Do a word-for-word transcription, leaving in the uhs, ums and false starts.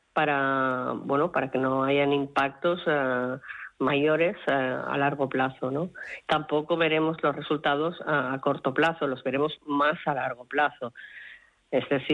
para, bueno, para que no hayan impactos eh, mayores eh, a largo plazo, ¿no? Tampoco veremos los resultados a, a corto plazo, los veremos más a largo plazo. Es decir,